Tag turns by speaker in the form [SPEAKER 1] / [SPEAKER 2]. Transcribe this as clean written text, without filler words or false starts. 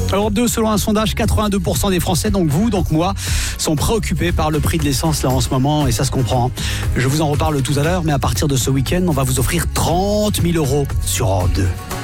[SPEAKER 1] Europe 2, selon un sondage, 82% des Français, donc vous, donc moi, sont préoccupés par le prix de l'essence là en ce moment, et ça se comprend. Je vous en reparle tout à l'heure, mais à partir de ce week-end, on va vous offrir 30 000 € sur Europe 2.